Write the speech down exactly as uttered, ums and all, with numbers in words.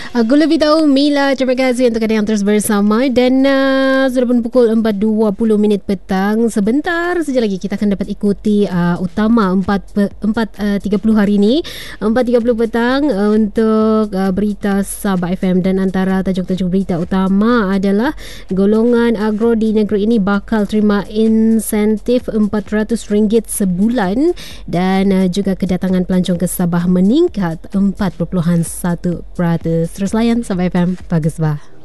Aku lebih tahu Mila. Terima kasih untuk anda yang terus bersama. Dan uh, sudah pun pukul empat dua puluh minit petang. Sebentar saja lagi kita akan dapat ikuti uh, utama empat tiga puluh hari ini, empat tiga puluh petang, uh, untuk uh, berita Sabah F M. Dan antara tajuk-tajuk berita utama adalah golongan agro di negeri ini bakal terima insentif empat ratus ringgit sebulan. Dan uh, juga kedatangan pelancong ke Sabah meningkat empat perpuluhan satu peratus. Terus layan Sabah F M. Bagus bah.